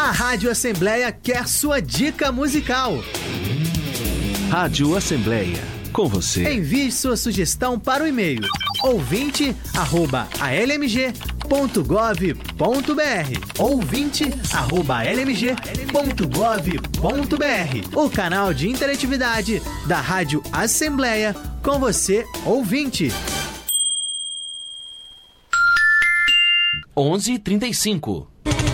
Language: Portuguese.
A Rádio Assembleia quer sua dica musical. Rádio Assembleia, com você. Envie sua sugestão para o e-mail ouvinte@almg.gov.br ouvinte@almg.gov.br, o canal de interatividade da Rádio Assembleia com você, ouvinte. 11h35.